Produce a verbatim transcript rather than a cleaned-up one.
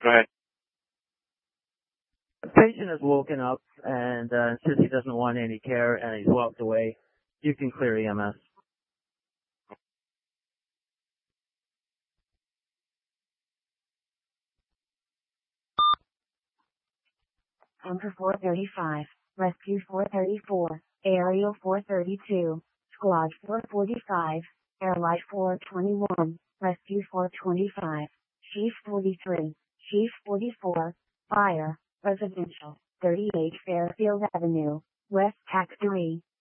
Go ahead. The patient has woken up and uh, says he doesn't want any care and he's walked away. You can clear E M S. Enter four thirty-five, Rescue four thirty-four, Aerial four thirty-two, Squad four forty-five, Airlight four twenty-one, Rescue four twenty-five, Chief forty-three, Chief forty-four, Fire, Residential, thirty-eight Fairfield Avenue, West Tax three.